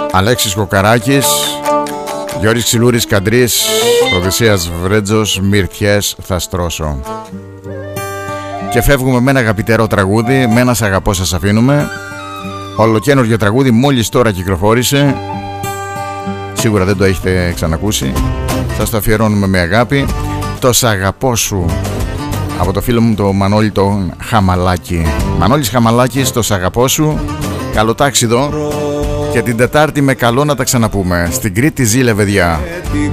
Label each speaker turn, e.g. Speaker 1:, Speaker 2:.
Speaker 1: Αλέξης Κοκαράκης, Γιώργης Ξυλούρης Καντρής, Οδυσσέας Βρέτζος, Μυρτιές θα στρώσω. Και φεύγουμε με ένα αγαπητερό τραγούδι, με ένα σ' αγαπώ σας αφήνουμε. Ολοκαίνουργιο τραγούδι, μόλις τώρα κυκλοφόρησε. Σίγουρα δεν το έχετε ξανακούσει. Σας το αφιερώνουμε με αγάπη. Το σ' αγαπώ σου, από το φίλο μου το Μανώλη τον Χαμαλάκη. Μανώλης Χαμαλάκης, το σ' αγαπώ σου. Καλό τάξιδο. Και την Τετάρτη με καλό να τα ξαναπούμε. Στην Κρήτη ζήλε, παιδιά.